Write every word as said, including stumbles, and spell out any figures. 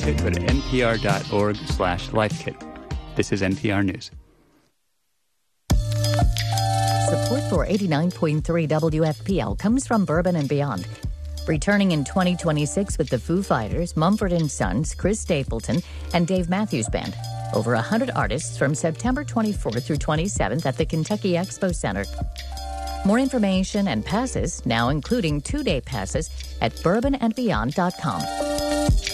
LifeKit, go to npr.org slash LifeKit. This is N P R News. Support for eighty-nine point three W F P L comes from Bourbon and Beyond. Returning in twenty twenty-six with the Foo Fighters, Mumford and Sons, Chris Stapleton, and Dave Matthews Band. Over one hundred artists from September twenty-fourth through twenty-seventh at the Kentucky Expo Center. More information and passes, now including two-day passes, at bourbon and beyond dot com.